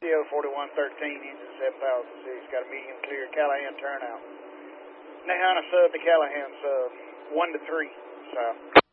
CO 4113, engine 7006, got a medium clear Callahan turnout. Nahana sub to Callahan sub, 1 to 3, south.